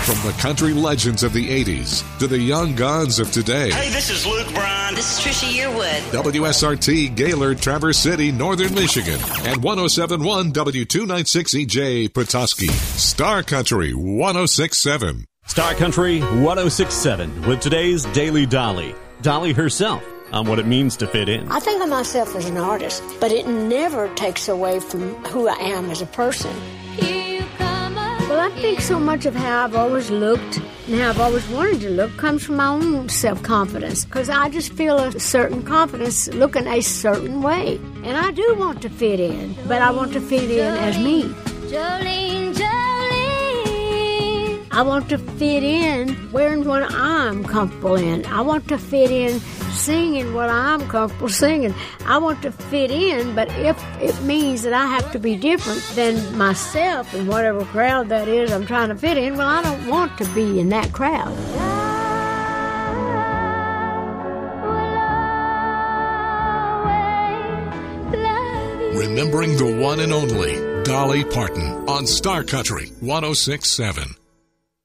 From the country legends of the 80s to the young guns of today. Hey, this is Luke Bryan. This is Trisha Yearwood. WSRT, Gaylord, Traverse City, Northern Michigan. And 107.1 W296EJ, Petoskey. Star Country 106.7. Star Country 106.7 with today's Daily Dolly. Dolly herself on what it means to fit in. I think of myself as an artist, but it never takes away from who I am as a person. Well, I think so much of how I've always looked and how I've always wanted to look comes from my own self-confidence, because I just feel a certain confidence looking a certain way. And I do want to fit in, but I want to fit in as me. Jolene, Jolene. I want to fit in wearing what I'm comfortable in. I want to fit in singing what I'm comfortable singing. I want to fit in, but if it means that I have to be different than myself in whatever crowd that is I'm trying to fit in, well, I don't want to be in that crowd. Remembering the one and only Dolly Parton on Star Country 106.7.